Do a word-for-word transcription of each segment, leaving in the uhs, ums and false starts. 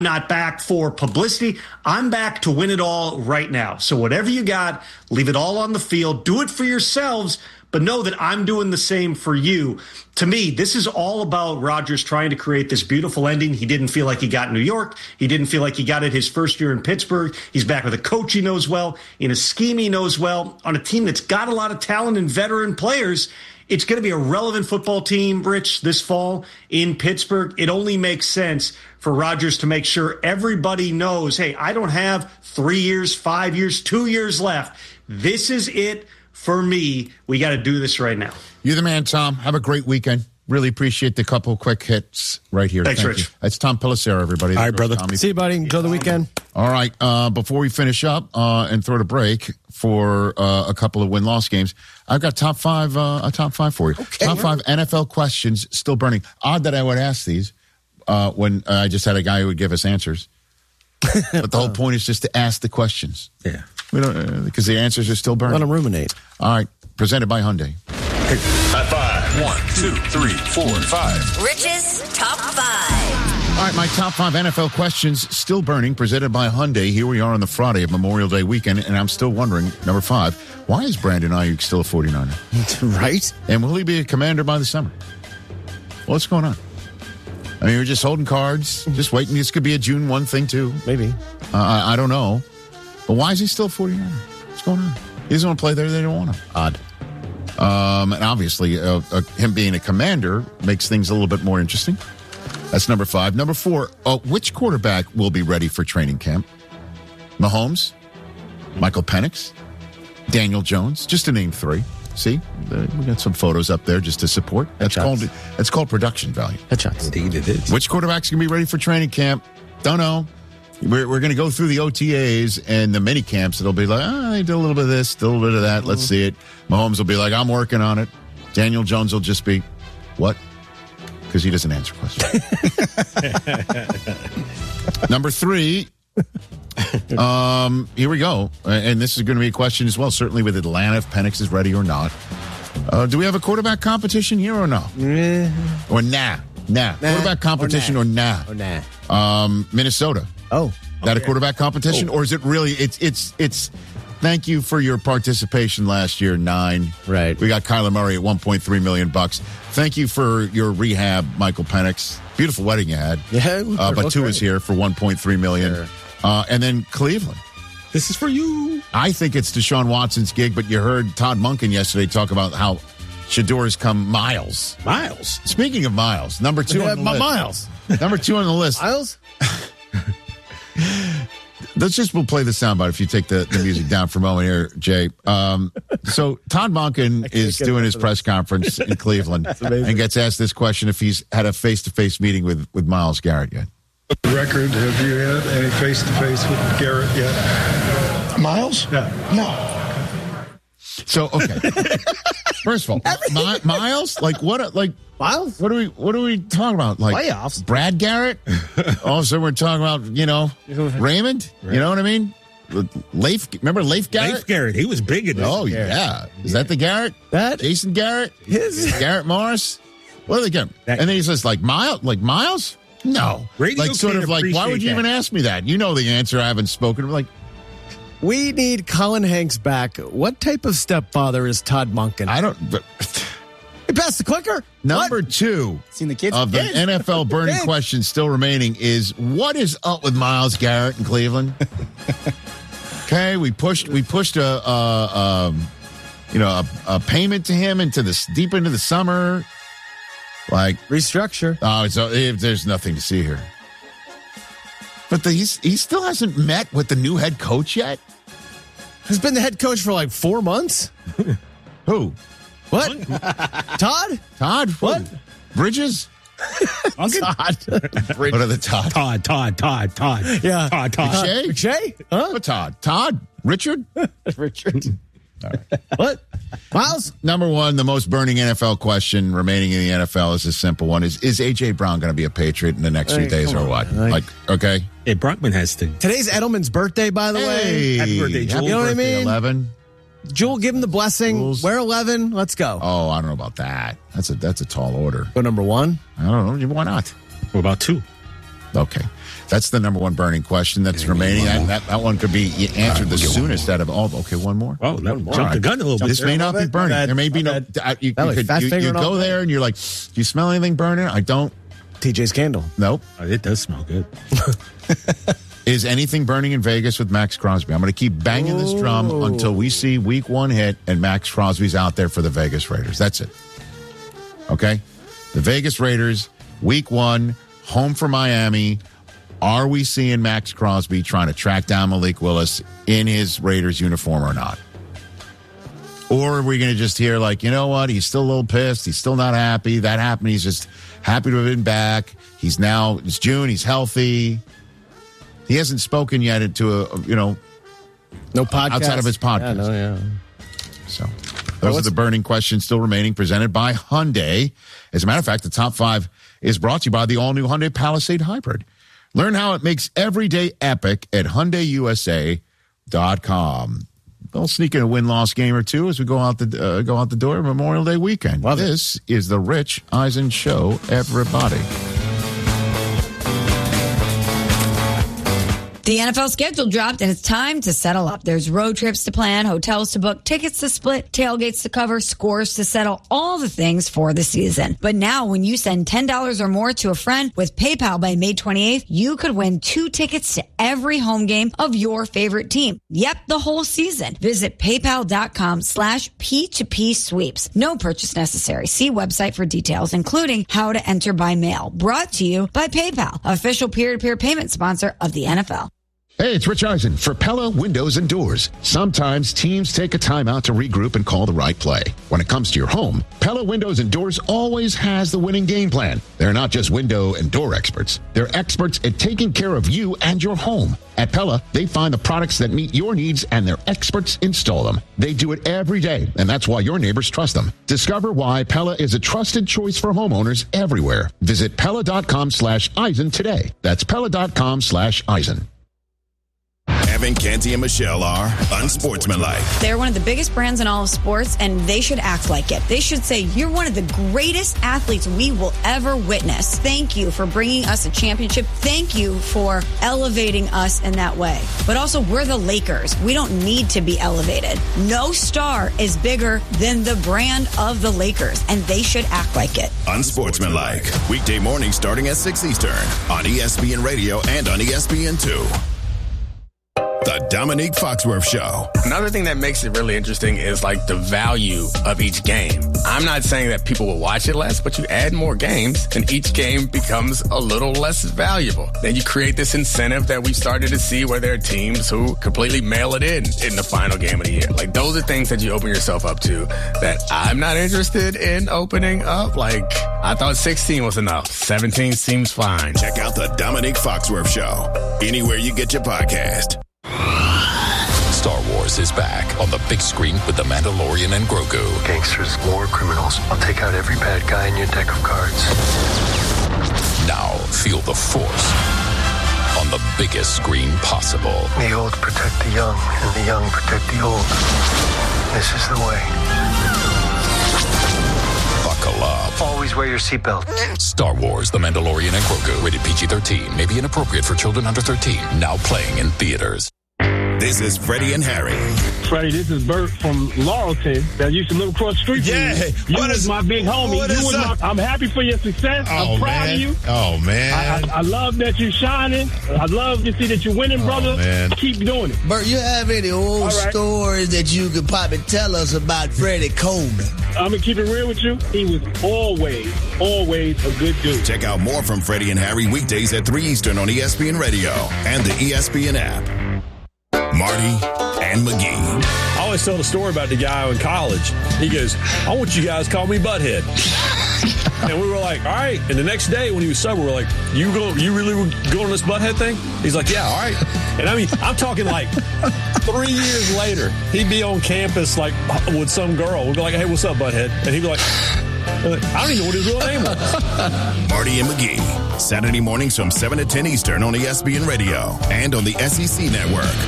not back for publicity. I'm back to win it all right now. So whatever you got, leave it all on the field. Do it for yourselves, but know that I'm doing the same for you. To me, this is all about Rodgers trying to create this beautiful ending. He didn't feel like he got in New York. He didn't feel like he got it his first year in Pittsburgh. He's back with a coach he knows well, in a scheme he knows well, on a team that's got a lot of talent and veteran players. It's going to be a relevant football team, Rich, this fall in Pittsburgh. It only makes sense for Rodgers to make sure everybody knows, hey, I don't have three years, five years, two years left. This is it for me. We got to do this right now. You're the man, Tom. Have a great weekend. Really appreciate the couple quick hits right here. Thanks, Thank Rich. You. It's Tom Pelissero, everybody. All right, brother. Tommy. See you, buddy. Enjoy the weekend. All right. Uh, before we finish up uh, and throw the break for uh, a couple of win-loss games, I've got top five, uh, a top five for you. Okay, top five right. N F L questions still burning. Odd that I would ask these uh, when uh, I just had a guy who would give us answers. But the whole point is just to ask the questions. Yeah. We don't uh, because the answers are still burning. Let them ruminate. All right. Presented by Hyundai. High five. One, two, three, four, five. Rich's Top five. All right, my top five N F L questions still burning, presented by Hyundai. Here we are on the Friday of Memorial Day weekend, and I'm still wondering, number five, why is Brandon Ayuk still a forty-niner? Right? And will he be a commander by the summer? What's going on? I mean, we're just holding cards, just waiting. This could be a June first thing, too. Maybe. Uh, I, I don't know. But why is he still a forty-niner? What's going on? He doesn't want to play there. They don't want him. Odd. Um, and obviously, uh, uh, him being a commander makes things a little bit more interesting. That's number five. Number four, uh, which quarterback will be ready for training camp? Mahomes, Michael Penix, Daniel Jones, just to name three. See, uh, we got some photos up there just to support. That's Headshots. called that's called production value. Headshots. Indeed it is. Which quarterback's going to be ready for training camp? Don't know. We're, we're going to go through the O T As and the mini camps. It'll be like, oh, they did a little bit of this, did a little bit of that. Let's see it. Mahomes will be like, I'm working on it. Daniel Jones will just be, what? Because he doesn't answer questions. Number three. Um, here we go. And this is going to be a question as well, certainly with Atlanta, if Penix is ready or not. Uh, do we have a quarterback competition here or no? Mm. Or nah? Nah. Nah. Quarterback competition or nah? Or nah. Um, Minnesota. Oh. Is that a quarterback competition? Oh. Or is it really, it's, it's, it's, thank you for your participation last year, nine. Right. We got Kyler Murray at one point three million bucks. Thank you for your rehab, Michael Penix. Beautiful wedding you had. Yeah. Uh, but two great. is here for one point three million. Sure. Uh, and then Cleveland. This is for you. I think it's Deshaun Watson's gig, but you heard Todd Monken yesterday talk about how Shador has come miles. Miles. Speaking of miles, number two Yeah, on the my list. Miles. Number two on the list. Miles? Let's just, we'll play the soundbite if you take the, the music down for a moment here, Jay. Um, so Todd Monken is get doing enough his of press conference in Cleveland and gets asked this question if he's had a face-to-face meeting with, with Myles Garrett yet. Record, have you had any face-to-face with Garrett yet? Miles? Yeah. No. So, okay. First of all, My, Miles, like what, like, Miles? what are we, what are we talking about? Like Playoffs. Brad Garrett? Also, we're talking about, you know, Raymond? You know what I mean? Leif, remember Leif Garrett? Leif Garrett, he was big in this. Oh, yeah. Is that the Garrett? That Jason Garrett? is Garrett Morris? What are they getting? That- And then he says, like, Miles? Like, Miles? No. Radio like, sort can't of like, why would you appreciate even that. ask me that? You know the answer. I haven't spoken. Like, We need Colin Hanks back. What type of stepfather is Todd Monken? I don't. But, He passed the clicker. number What? two Seen the kids? of the Kids. N F L burning Kids. question still remaining is what is up with Myles Garrett in Cleveland? Okay, we pushed we pushed a, a um, you know a, a payment to him into this deep into the summer. Like, Restructure. oh, it's uh, there's nothing to see here. But the, he's he still hasn't met with the new head coach yet. Has been the head coach for like four months. Who? What? Todd? Todd? What? Who? Bridges? Todd. What are the Todd? Todd, Todd, Todd, Todd. Yeah. Todd, Todd. Shay? McShay? Huh? What Todd? Todd? Richard? Richard. What? Miles? Number one, the most burning N F L question remaining in the N F L is a simple one: is is A J Brown going to be a Patriot in the next few Hey, days come or on, what? man. Like, okay, Hey, Brockman has to. Today's Edelman's birthday, by the hey, way. Happy birthday, Jewel. Happy You know what I birthday, mean? Eleven. Jewel, give him the blessing. Jules. Wear eleven. Let's go. Oh, I don't know about that. That's a that's a tall order. Go number one. I don't know. Why not? What about two? Okay. That's the number one burning question that's remaining. That, that, that one could be answered right, we'll the soonest out of all. Okay, one more. Oh, that jumped right. the gun a little bit. This may not be burning. Bad, there may be no. bad. Uh, you, you, could, you, you go there and you're like, do you smell anything burning? I don't. T J's candle. Nope. Oh, it does smell good. Is anything burning in Vegas with Max Crosby? I'm going to keep banging this drum Ooh. until we see week one hit and Max Crosby's out there for the Vegas Raiders. That's it. Okay? The Vegas Raiders, week one, home for Miami. Are we seeing Max Crosby trying to track down Malik Willis in his Raiders uniform or not? Or are we going to just hear like, you know what? He's still a little pissed. He's still not happy. That happened. He's just happy to have been back. He's now, it's June. He's healthy. He hasn't spoken yet into a, you know, no podcast outside of his podcast. Yeah, no, yeah. So those are the burning questions still remaining, presented by Hyundai. As a matter of fact, the top five is brought to you by the all-new Hyundai Palisade Hybrid. Learn how it makes every day epic at Hyundai U S A dot com. They'll sneak in a win-loss game or two as we go out the uh, go out the door Memorial Day weekend. Love this it. is the Rich Eisen Show, everybody. The N F L schedule dropped, and it's time to settle up. There's road trips to plan, hotels to book, tickets to split, tailgates to cover, scores to settle, all the things for the season. But now, when you send ten dollars or more to a friend with PayPal by May twenty-eighth, you could win two tickets to every home game of your favorite team. Yep, the whole season. Visit paypal.com slash P2P sweeps. No purchase necessary. See website for details, including how to enter by mail. Brought to you by PayPal, official peer-to-peer payment sponsor of the N F L. Hey, it's Rich Eisen for Pella Windows and Doors. Sometimes teams take a timeout to regroup and call the right play. When it comes to your home, Pella Windows and Doors always has the winning game plan. They're not just window and door experts. They're experts at taking care of you and your home. At Pella, they find the products that meet your needs and their experts install them. They do it every day, and that's why your neighbors trust them. Discover why Pella is a trusted choice for homeowners everywhere. Visit Pella.com slash Eisen today. That's Pella.com slash Eisen. Evan, Canty, and Michelle are unsportsmanlike. They're one of the biggest brands in all of sports, and they should act like it. They should say, you're one of the greatest athletes we will ever witness. Thank you for bringing us a championship. Thank you for elevating us in that way. But also, we're the Lakers. We don't need to be elevated. No star is bigger than the brand of the Lakers, and they should act like it. Unsportsmanlike. Weekday mornings starting at six Eastern on E S P N Radio and on E S P N two. The Dominique Foxworth Show. Another thing that makes it really interesting is like the value of each game. I'm not saying that people will watch it less, but you add more games and each game becomes a little less valuable. Then you create this incentive that we've started to see where there are teams who completely mail it in in the final game of the year. Like those are things that you open yourself up to that I'm not interested in opening up. Like I thought sixteen was enough. seventeen seems fine. Check out the Dominique Foxworth Show anywhere you get your podcast. Star Wars is back on the big screen with The Mandalorian and Grogu. Gangsters, war criminals. I'll take out every bad guy in your deck of cards. Now feel the Force on the biggest screen possible. The old protect the young, and the young protect the old. This is the way. Buckle up. Always wear your seatbelt. Star Wars, The Mandalorian and Grogu. Rated P G thirteen. May be inappropriate for children under thirteen. Now playing in theaters. This is Freddie and Harry. Freddie, this is Bert from Laurelton that used to live across the street from yeah. you. You what was is, my big homie. What you is was my, I'm happy for your success. Oh, I'm proud man. of you. Oh, man. I, I, I love that you're shining. I love to see that you're winning, brother. Oh, man. Keep doing it. Bert, you have any old right. stories that you could probably tell us about Freddie Coleman? I'm going to keep it real with you. He was always, always a good dude. Check out more from Freddie and Harry weekdays at three Eastern on E S P N Radio and the E S P N app. Marty and McGee. I always tell the story about the guy in college. He goes, I want you guys to call me Butthead. And we were like, all right. And the next day when he was sober, we were like, you go, you really were going on this Butthead thing? He's like, yeah, all right. And I mean, I'm talking like three years later, he'd be on campus like with some girl. We'd be like, hey, what's up, Butthead? And he'd be like, I don't even know what his real name was. Marty and McGee, Saturday mornings from seven to ten Eastern on E S P N Radio and on the S E C Network.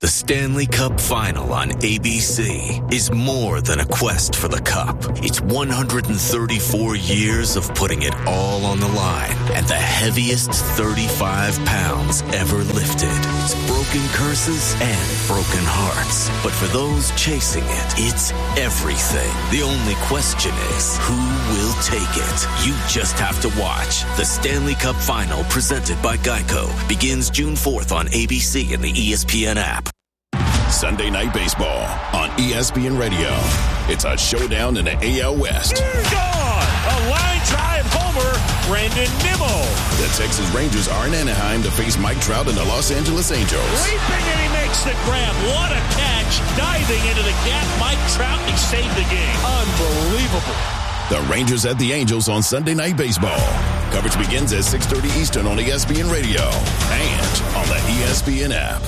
The Stanley Cup Final on A B C is more than a quest for the cup. It's one hundred thirty-four years of putting it all on the line and the heaviest thirty-five pounds ever lifted. It's broken curses and broken hearts. But for those chasing it, it's everything. The only question is, who will take it? You just have to watch. The Stanley Cup Final, presented by Geico, begins June fourth on A B C and the E S P N app. Sunday Night Baseball on E S P N Radio. It's a showdown in the A L West. Gone! A line drive homer, Brandon Nimmo. The Texas Rangers are in Anaheim to face Mike Trout and the Los Angeles Angels. Leaping and he makes the grab. What a catch. Diving into the gap, Mike Trout, he saved the game. Unbelievable. The Rangers at the Angels on Sunday Night Baseball. Coverage begins at six thirty Eastern on E S P N Radio and on the E S P N app.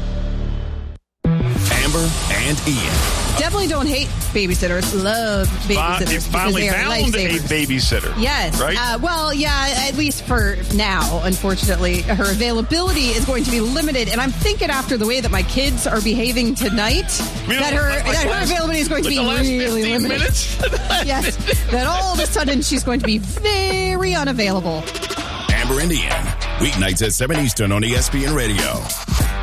Amber and Ian. Definitely don't hate babysitters. Love babysitters. You finally because they are found a babysitter. Yes. Right? Uh, well, yeah, at least for now, unfortunately. Her availability is going to be limited. And I'm thinking after the way that my kids are behaving tonight, You know, that her like that her last- availability is going to like be the last really fifteen limited. minutes? Yes. That all of a sudden she's going to be very unavailable. Amber and Ian. Weeknights at seven Eastern on E S P N Radio.